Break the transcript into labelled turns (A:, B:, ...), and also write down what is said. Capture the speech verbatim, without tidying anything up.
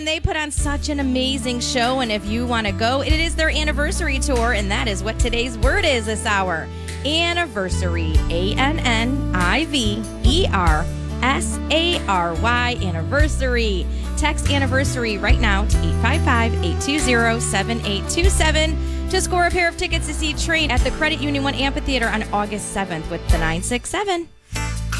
A: They put on such an amazing show, and if you want to go, it is their anniversary tour, and that is what today's word is this hour. Anniversary. A N N I V E R S A R Y. Anniversary. Text anniversary right now to eight five five, eight two zero, seven eight two seven to score a pair of tickets to see Train at the Credit Union One Amphitheater on August seventh with the nine six seven.